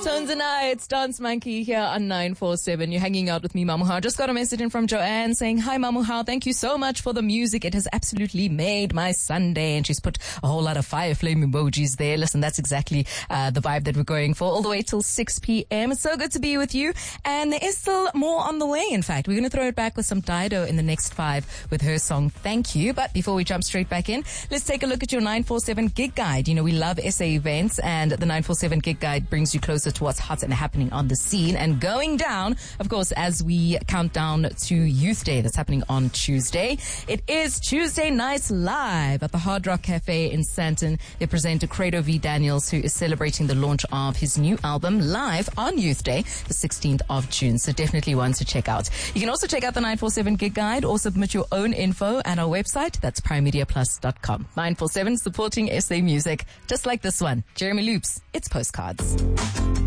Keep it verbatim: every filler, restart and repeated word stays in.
Tones and I, it's Dance Monkey here on nine four seven. You're hanging out with me, Mamuha. Just got a message in from Joanne saying, hi, Mamuha. Thank you so much for the music. It has absolutely made my Sunday. And she's put a whole lot of fire flame emojis there. Listen, that's exactly uh, the vibe that we're going for all the way till six p.m. It's so good to be with you. And there is still more on the way, in fact. We're going to throw it back with some Dido in the next five with her song, Thank You. But before we jump straight back in, let's take a look at your nine four seven gig guide. You know, we love S A events, and the nine four seven gig guide brings you closer to what's hot and happening on the scene and going down, of course, as we count down to Youth Day that's happening on Tuesday. It is Tuesday Nights Live at the Hard Rock Cafe in Sandton. They present Credo V. Daniels, who is celebrating the launch of his new album live on Youth Day, the sixteenth of June. So definitely one to check out. You can also check out the nine four seven gig guide or submit your own info at our website. That's prime media plus dot com. nine four seven supporting S A music, just like this one. Jeremy Loops, it's Postcards.